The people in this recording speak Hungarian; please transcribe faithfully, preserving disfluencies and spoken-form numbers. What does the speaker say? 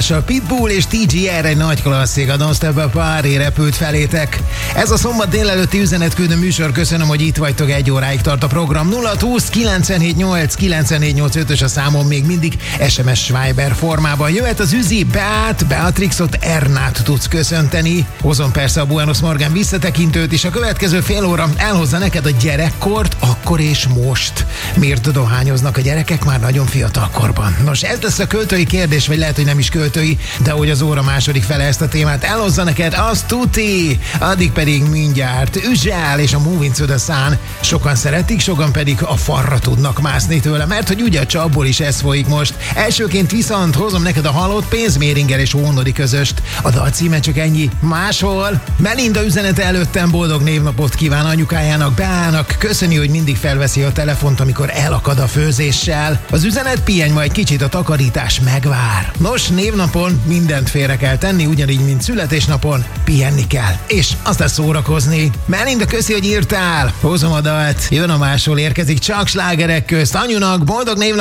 A Pitbull és té gé er egy nagy klasszik, a Don't Step Up Party repült felétek. Ez a szombat délelőtti üzenetküldő műsor, köszönöm, hogy itt vagytok, egy óráig tart a program. Nulla húsz kilencvenhét nyolc kilencvenhét nyolcvanötös a számom még mindig es em es Viber formában. Jöhet az üzi, Beát, Beatrixot, Ernát tudsz köszönteni. Hozom persze a Buenos Morgan visszatekintőt, és a következő fél óra elhozza neked a gyerekkort, akkor és most. Miért dohányoznak a gyerekek már nagyon fiatal korban? Nos, ez lesz a költői kérdés, vagy lehet, hogy nem is költői, de hogy az óra második fele ezt a témát elhozza neked, az tuti. Addig pedig mindjárt Üzsel és a Moving to the Sun. Sokan szeretik, sokan pedig a farra tudnak mászni tőle, mert hogy ugye a csapból is ez folyik most. Elsőként viszont hozom neked a halott pénzméringer és hónodi közöst. A dal címe csak ennyi, máshol. Melinda üzenete előttem, boldog névnapot kíván anyukájának, Beának. Köszöni, hogy mindig felveszi a telefont, amikor elakad a főzéssel. Az üzenet: pihenj majd kicsit, a takarítás megvár. Nos, névnapon mindent félre kell tenni, ugyanígy, mint születésnapon, pihenni kell, és aztán szórakozni. Melinda, köszi, hogy írtál. Hozom a dalt, jön a máshol, érkezik csak slágerek közt. Anyunak boldog névnapot